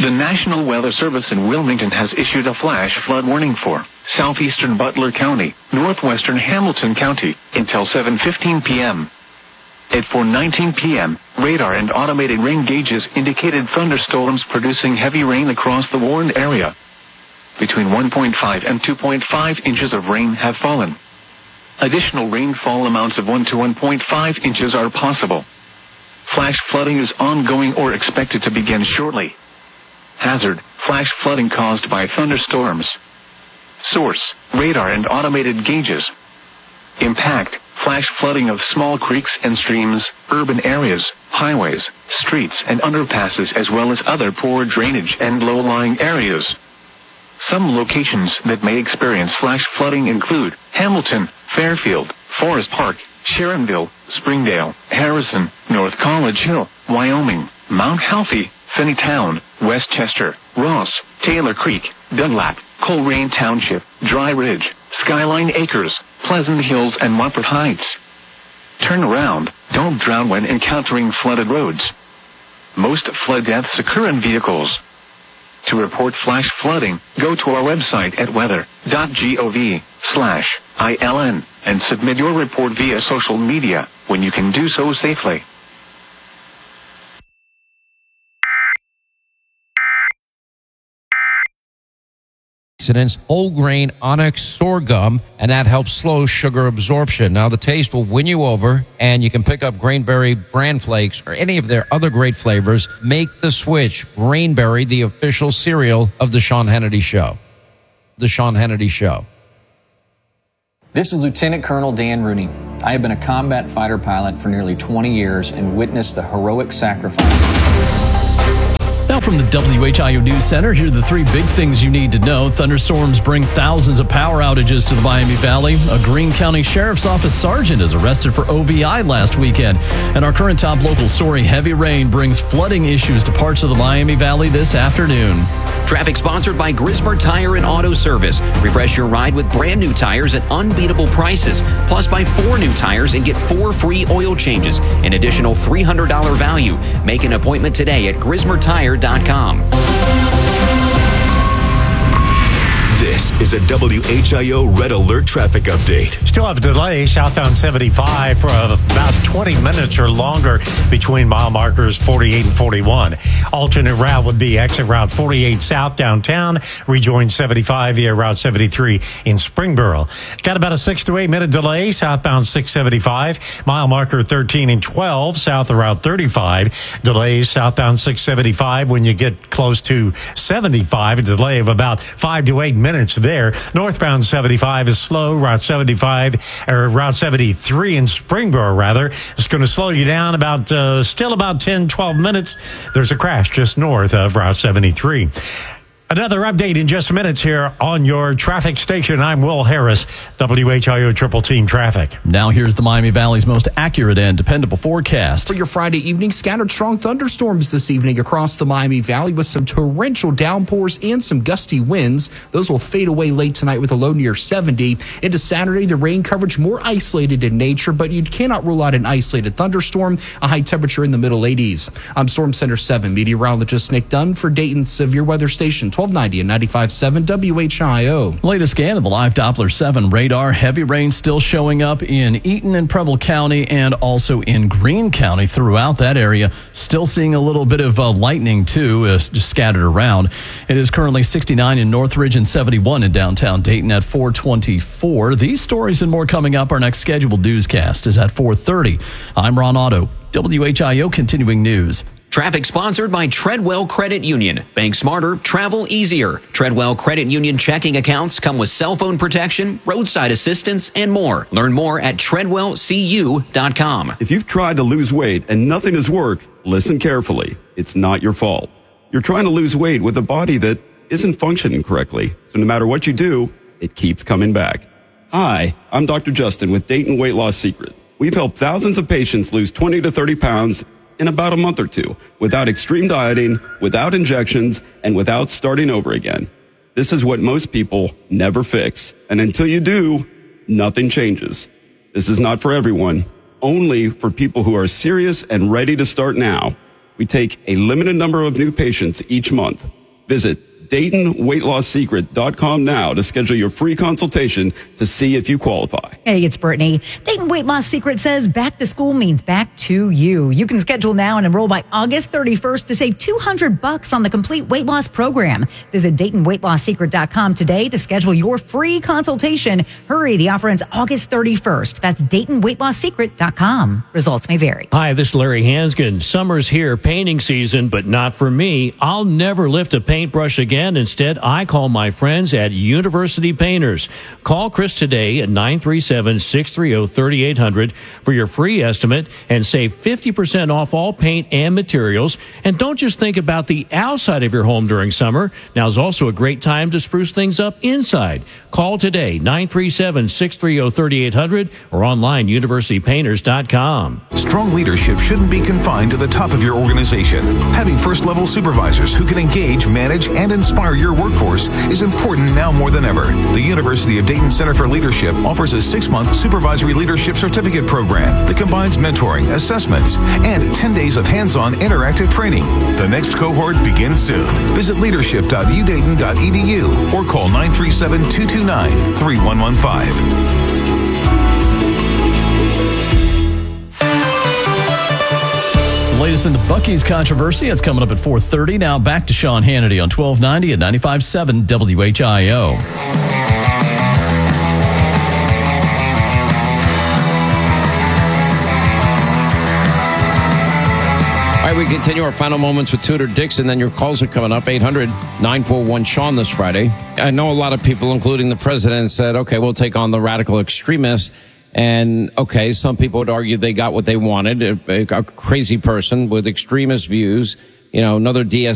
The National Weather Service in Wilmington has issued a flash flood warning for southeastern Butler County, northwestern Hamilton County, until 7:15 p.m. At 4:19 p.m., radar and automated rain gauges indicated thunderstorms producing heavy rain across the warned area. Between 1.5 and 2.5 inches of rain have fallen. Additional rainfall amounts of 1 to 1.5 inches are possible. Flash flooding is ongoing or expected to begin shortly. Hazard: flash flooding caused by thunderstorms. Source: radar and automated gauges. Impact: flash flooding of small creeks and streams, urban areas, highways, streets and underpasses, as well as other poor drainage and low-lying areas. Some locations that may experience flash flooding include Hamilton, Fairfield, Forest Park, Sharonville, Springdale, Harrison, North College Hill, Wyoming, Mount Healthy, Finneytown, Westchester, Ross, Taylor Creek, Dunlap, Coleraine Township, Dry Ridge, Skyline Acres, Pleasant Hills, and Montfort Heights. Turn around. Don't drown when encountering flooded roads. Most flood deaths occur in vehicles. To report flash flooding, go to our website at weather.gov/ILN and submit your report via social media when you can do so safely. Whole grain onyx sorghum, and that helps slow sugar absorption. Now, the taste will win you over, and you can pick up Grainberry bran flakes or any of their other great flavors. Make the switch. Grainberry, the official cereal of the Sean Hannity Show. The Sean Hannity Show. This is Lieutenant Colonel Dan Rooney. I have been a combat fighter pilot for nearly 20 years and witnessed the heroic sacrifice. Now from the WHIO News Center, here are the three big things you need to know. Thunderstorms bring thousands of power outages to the Miami Valley. A Greene County Sheriff's Office sergeant is arrested for OVI last weekend. And our current top local story, heavy rain brings flooding issues to parts of the Miami Valley this afternoon. Traffic sponsored by Grismer Tire and Auto Service. Refresh your ride with brand new tires at unbeatable prices. Plus, buy 4 new tires and get 4 free oil changes. An additional $300 value. Make an appointment today at GrismerTire.com. This is a WHIO Red Alert traffic update. Still have a delay southbound 75 for about 20 minutes or longer between mile markers 48 and 41. Alternate route would be exit route 48 south downtown, rejoin 75 via route 73 in Springboro. Got about a 6 to 8 minute delay southbound 675, mile marker 13 and 12 south of route 35. Delays southbound 675 when you get close to 75, a delay of about 5 to 8 minutes there. Northbound 75 is slow. Route 75 or Route 73 in Springboro, rather, it's going to slow you down about still about 10-12 minutes. There's a crash just north of Route 73. Another update in just minutes here on your traffic station. I'm Will Harris, WHIO Triple Team Traffic. Now here's the Miami Valley's most accurate and dependable forecast. For your Friday evening, scattered strong thunderstorms this evening across the Miami Valley with some torrential downpours and some gusty winds. Those will fade away late tonight with a low near 70. Into Saturday, the rain coverage more isolated in nature, but you cannot rule out an isolated thunderstorm, a high temperature in the middle 80s. I'm Storm Center 7 meteorologist Nick Dunn for Dayton's Severe Weather Station 1290 and 95.7 WHIO. Latest scan of the live Doppler 7 radar. Heavy rain still showing up in Eaton and Preble County and also in Greene County throughout that area. Still seeing a little bit of lightning, too, just scattered around. It is currently 69 in Northridge and 71 in downtown Dayton at 424. These stories and more coming up. Our next scheduled newscast is at 4:30. I'm Ron Otto, WHIO Continuing News. Traffic sponsored by Treadwell Credit Union. Bank smarter, travel easier. Treadwell Credit Union checking accounts come with cell phone protection, roadside assistance, and more. Learn more at treadwellcu.com. If you've tried to lose weight and nothing has worked, listen carefully. It's not your fault. You're trying to lose weight with a body that isn't functioning correctly. So no matter what you do, it keeps coming back. Hi, I'm Dr. Justin with Dayton Weight Loss Secret. We've helped thousands of patients lose 20 to 30 pounds in about a month or two, without extreme dieting, without injections, and without starting over again. This is what most people never fix. And until you do, nothing changes. This is not for everyone, only for people who are serious and ready to start now. We take a limited number of new patients each month. Visit DaytonWeightLossSecret.com now to schedule your free consultation to see if you qualify. Hey, it's Brittany. Dayton Weight Loss Secret says back to school means back to you. You can schedule now and enroll by August 31st to save $200 on the complete weight loss program. Visit DaytonWeightLossSecret.com today to schedule your free consultation. Hurry, the offer ends August 31st. That's DaytonWeightLossSecret.com. Results may vary. Hi, this is Larry Hanskin. Summer's here, painting season, but not for me. I'll never lift a paintbrush again. Instead, I call my friends at University Painters. Call Chris today at 937-630-3800 for your free estimate and save 50% off all paint and materials. And don't just think about the outside of your home during summer. Now is also a great time to spruce things up inside. Call today, 937-630-3800 or online, universitypainters.com. Strong leadership shouldn't be confined to the top of your organization. Having first-level supervisors who can engage, manage, and inspire your workforce is important now more than ever. The University of Dayton Center for Leadership offers a 6-month supervisory leadership certificate program that combines mentoring, assessments, and 10 days of hands-on interactive training. The next cohort begins soon. Visit leadership.udayton.edu or call 937-229-3115. Latest into Bucky's controversy. It's coming up at 4:30. Now back to Sean Hannity on 1290 and 95.7 WHIO. All right, we continue our final moments with Tudor Dixon. Then your calls are coming up, 800-941-SEAN this Friday. I know a lot of people, including the president, said, okay, we'll take on the radical extremists. And, okay, some people would argue they got what they wanted, a crazy person with extremist views, another